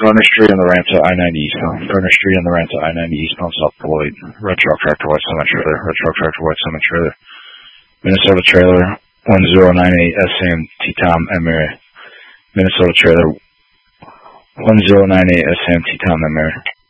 Garner Street on the ramp to I-90 eastbound. Garner Street on the ramp to I-90 eastbound, South Beloit. Red truck tractor, white summit trailer. Red truck tractor, white summit trailer. Minnesota trailer 1098 SM T-Tom and Mary. Minnesota trailer 1098 SM T-Tom and Mary.